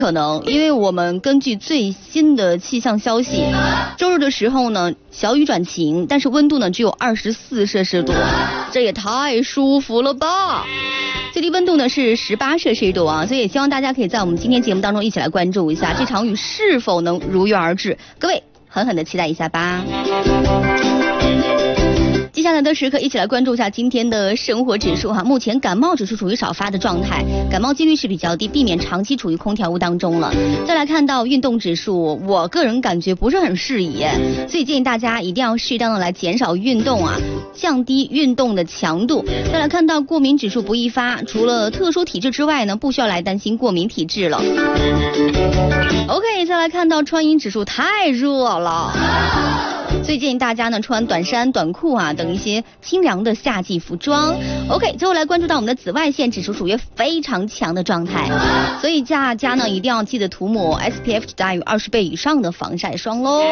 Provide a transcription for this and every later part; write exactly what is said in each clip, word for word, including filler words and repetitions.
可能，因为我们根据最新的气象消息，周日的时候呢，小雨转晴，但是温度呢只有二十四摄氏度，这也太舒服了吧！最低温度呢是十八摄氏度啊，所以也希望大家可以在我们今天节目当中一起来关注一下这场雨是否能如约而至，各位狠狠的期待一下吧。接下来的时刻，一起来关注一下今天的生活指数哈。目前感冒指数处于少发的状态，感冒几率是比较低，避免长期处于空调屋当中了。再来看到运动指数，我个人感觉不是很适宜，所以建议大家一定要适当的来减少运动啊，降低运动的强度。再来看到过敏指数不易发，除了特殊体质之外呢，不需要来担心过敏体质了。OK， 再来看到穿衣指数太热了。所以建议大家呢穿短衫、短裤啊等一些清凉的夏季服装。OK， 最后来关注到我们的紫外线指数属于非常强的状态，所以大家呢一定要记得涂抹 S P F 大于二十倍以上的防晒霜喽。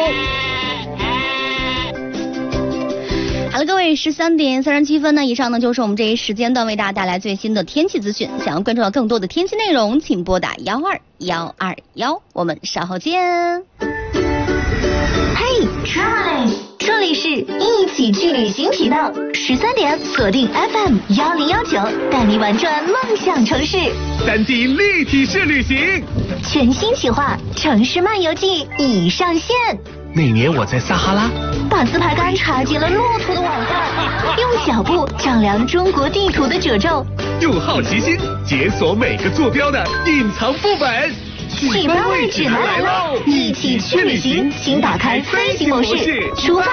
好了，各位，十三点三十七分呢，以上呢就是我们这一时间段为大家带来最新的天气资讯。想要关注到更多的天气内容，请拨打幺二幺二幺，我们稍后见。 嘿 ，Traveling， 这里是一起去旅行频道，十三点锁定 F M 幺零幺九，带你玩转梦想城市。 三 D 立体式旅行， 全新企划《城市漫游记》已上线。 那年我在撒哈拉， 把自拍杆插进了骆驼的网盖，用脚步丈量中国地图的褶皱， 用好奇心解锁每个坐标的隐藏副本。 启发位指南来喽！一起去旅行，请打开飞行模式，出发。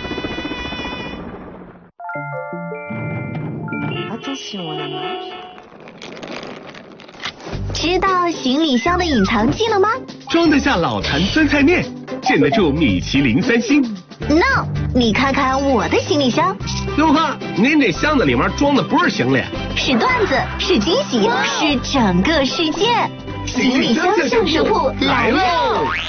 知道行李箱的隐藏技了吗？ 装得下老坛酸菜面，镇得住米其林三星。 No， 你看看我的行李箱。 刘胖，您这箱子里面装的不是行李， 是段子，是惊喜，是整个世界。行李箱享受铺来喽！